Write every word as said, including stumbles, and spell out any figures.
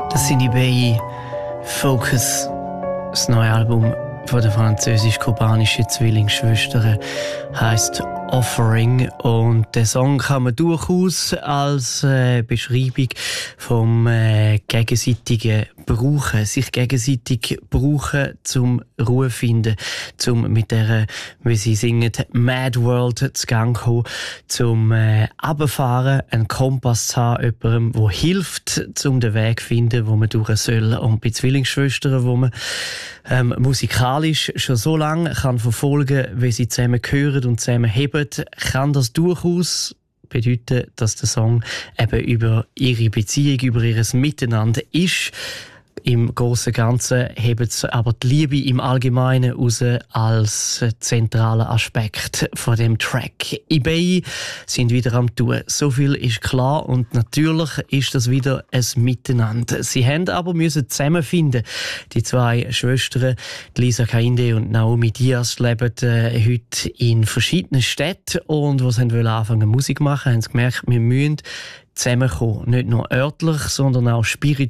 Das sind die beiden Focus, das neue Album von der französisch-kubanischen Zwillingsschwestern heisst Offering, und den Song kann man durchaus als äh, Beschreibung vom äh, gegenseitigen Brauchen, sich gegenseitig brauchen, zum Ruhe finden, zum mit der, wie sie singen, Mad World zu Gang kommen, zum äh, runterfahren, einen Kompass zu haben, jemandem, der hilft, um den Weg zu finden, wo man durch soll. Und bei Zwillingsschwestern, wo man ähm, musikalisch schon so lange kann verfolgen, wie sie zusammen hören und zusammen heben, kann das durchaus bedeuten, dass der Song eben über ihre Beziehung, über ihr Miteinander ist. Im Großen und Ganzen hebt es aber die Liebe im Allgemeinen raus als zentraler Aspekt von dem Track. eBay sind wieder am Tun. So viel ist klar, und natürlich ist das wieder ein Miteinander. Sie haben aber müssen zusammenfinden. Die zwei Schwestern, Lisa Kainde und Naomi Diaz, leben äh, heute in verschiedenen Städten, und wo sie wollen anfangen Musik machen, haben sie gemerkt, wir müssen zusammenkommen. Nicht nur örtlich, sondern auch spirituell.